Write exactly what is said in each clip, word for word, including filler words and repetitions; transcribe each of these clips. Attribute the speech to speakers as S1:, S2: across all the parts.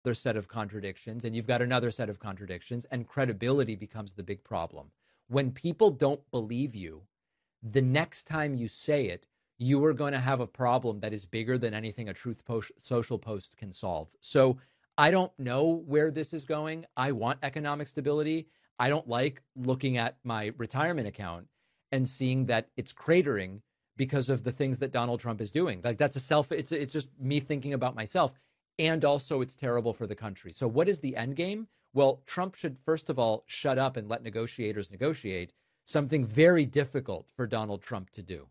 S1: another set of contradictions, and you've got another set of contradictions, and credibility becomes the big problem. When people don't believe you, the next time you say it, you are going to have a problem that is bigger than anything a Truth post, Social post can solve. So I don't know where this is going. I want economic stability. I don't like looking at my retirement account and seeing that it's cratering because of the things that Donald Trump is doing. Like, that's a self, it's, it's just me thinking about myself. And also it's terrible for the country. So what is the end game? Well, Trump should, first of all, shut up and let negotiators negotiate, something very difficult for Donald Trump to do.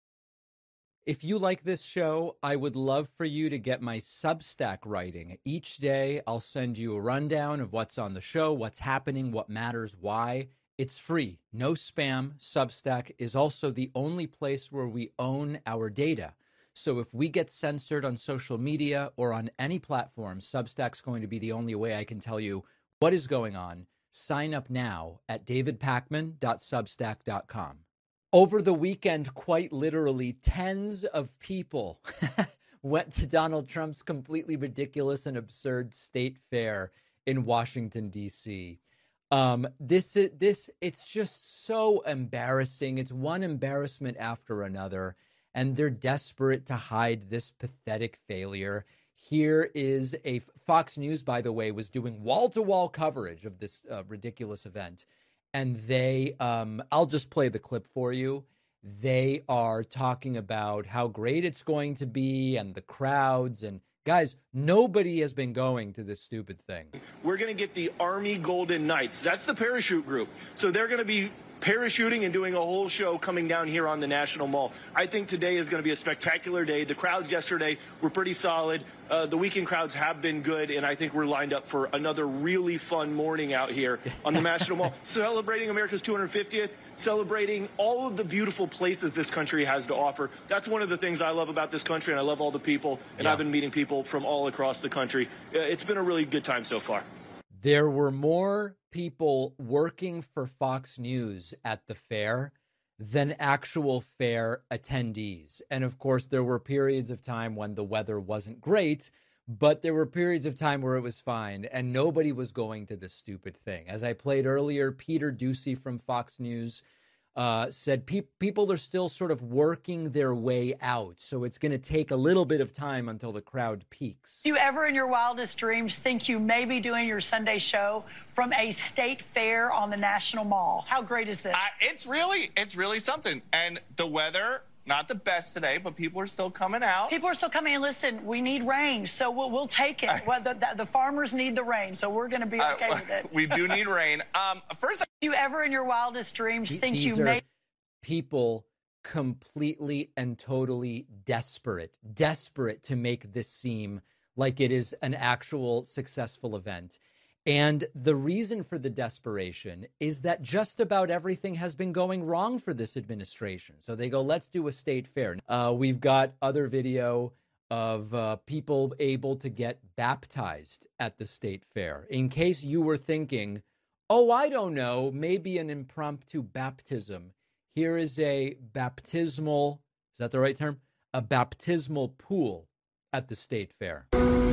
S1: If you like this show, I would love for you to get my Substack writing. Each day, I'll send you a rundown of what's on the show, what's happening, what matters, why. It's free, no spam. Substack is also the only place where we own our data. So if we get censored on social media or on any platform, Substack's going to be the only way I can tell you what is going on. Sign up now at david pakman dot substack dot com. Over the weekend, quite literally, tens of people went to Donald Trump's completely ridiculous and absurd state fair in Washington, D C. Um, this, this, it's just so embarrassing. It's one embarrassment after another, and they're desperate to hide this pathetic failure. Here is a Fox News, by the way, was doing wall-to-wall coverage of this uh, ridiculous event. And they, um, I'll just play the clip for you. They are talking about how great it's going to be and the crowds. And guys, nobody has been going to this stupid thing.
S2: We're going to get the Army Golden Knights. That's the parachute group. So they're going to be parachuting and doing a whole show coming down here on the National Mall. I think today is going to be a spectacular day. The crowds yesterday were pretty solid. Uh, the weekend crowds have been good, and I think we're lined up for another really fun morning out here on the National Mall, celebrating America's two hundred fiftieth, celebrating all of the beautiful places this country has to offer. That's one of the things I love about this country, and I love all the people, and yeah. I've been meeting people from all across the country. Uh, it's been a really good time so far.
S1: There were more people working for Fox News at the fair than actual fair attendees. And of course, there were periods of time when the weather wasn't great, but there were periods of time where it was fine and nobody was going to this stupid thing. As I played earlier, Peter Doocy from Fox News uh, said pe- people are still sort of working their way out. So it's going to take a little bit of time until the crowd peaks.
S3: Do you ever in your wildest dreams think you may be doing your Sunday show from a state fair on the National Mall? How great is this?
S4: Uh, it's really, it's really something. And the weather, not the best today, but people are still coming out.
S3: People are still coming in. Listen, we need rain, so we'll, we'll take it. Well, the, the, the farmers need the rain, so we're going to be okay uh, with it.
S4: We do need rain. Um, first,
S3: do you ever in your wildest dreams think
S1: These
S3: you
S1: are
S3: may...
S1: people completely and totally desperate, desperate to make this seem like it is an actual successful event. And the reason for the desperation is that just about everything has been going wrong for this administration. So they go, let's do a state fair. Uh, we've got other video of uh, people able to get baptized at the state fair. In case you were thinking, oh, I don't know, maybe an impromptu baptism. Here is a baptismal, is that the right term? A baptismal pool at the state fair.